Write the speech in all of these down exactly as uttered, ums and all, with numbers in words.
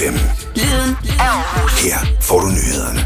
fem. Lyden af Aarhus. Her får du nyhederne.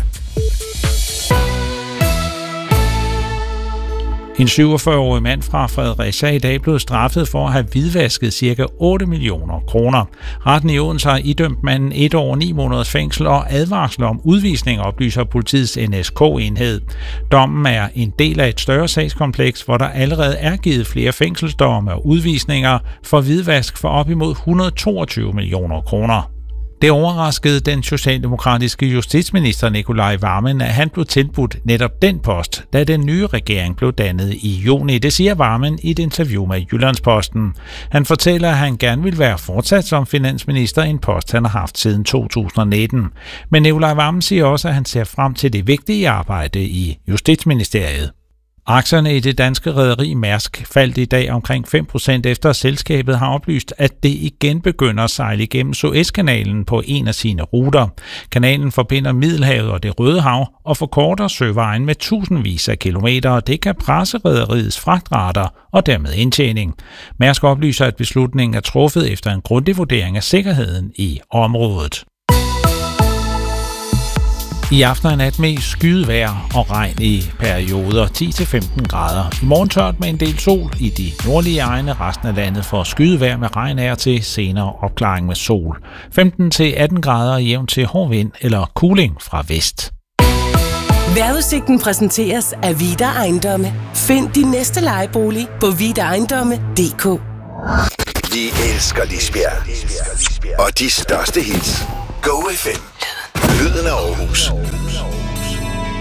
En syvogfyrre-årig mand fra Fredericia er i dag blevet straffet for at have hvidvasket ca. otte millioner kroner. Retten i Odense har idømt manden et år ni måneders fængsel og advarsel om udvisning, oplyser politiets N S K-enhed. Dommen er en del af et større sagskompleks, hvor der allerede er givet flere fængselsdomme og udvisninger for hvidvask for op imod et hundrede og toogtyve millioner kroner. Det overraskede den socialdemokratiske justitsminister Nicolai Wammen, at han blev tilbudt netop den post, da den nye regering blev dannet i juni. Det siger Wammen i et interview med Jyllandsposten. Han fortæller, at han gerne vil være fortsat som finansminister, en post han har haft siden to tusind og nitten. Men Nicolai Wammen siger også, at han ser frem til det vigtige arbejde i Justitsministeriet. Aktierne i det danske rederi Mærsk faldt i dag omkring fem procent efter, at selskabet har oplyst, at det igen begynder at sejle igennem Suezkanalen på en af sine ruter. Kanalen forbinder Middelhavet og det Røde Hav og forkorter søvejen med tusindvis af kilometer, og det kan presse rederiets fragtrater og dermed indtjening. Mærsk oplyser, at beslutningen er truffet efter en grundig vurdering af sikkerheden i området. I aften og nat mest skydevejr og regn i perioder ti til femten grader. I morgen tørt med en del sol i de nordlige egne. Resten af landet får skydevejr med regn af til, senere opklaring med sol. femten til atten grader jævnt til hård vind eller kuling fra vest. Vejrudsigten præsenteres af Vida Ejendomme. Find din næste lejebolig på vida ejendomme punktum d k. Vi elsker Lisbjerg. Og de største hits. Go F M. Lyden af Aarhus.